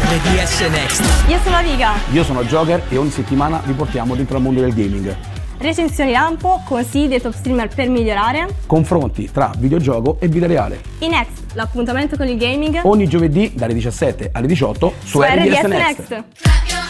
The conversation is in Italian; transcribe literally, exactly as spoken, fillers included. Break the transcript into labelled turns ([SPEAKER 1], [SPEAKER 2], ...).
[SPEAKER 1] R D S Next.
[SPEAKER 2] Io sono Viga.
[SPEAKER 3] Io sono Joker e ogni settimana vi portiamo dentro al mondo del gaming.
[SPEAKER 2] Recensioni lampo, consigli dei top streamer per migliorare.
[SPEAKER 3] Confronti tra videogioco e vita reale.
[SPEAKER 2] I Next, l'appuntamento con il gaming.
[SPEAKER 3] Ogni giovedì dalle diciassette alle diciotto su,
[SPEAKER 2] su
[SPEAKER 3] R D S,
[SPEAKER 2] R D S
[SPEAKER 3] Next.
[SPEAKER 2] Next.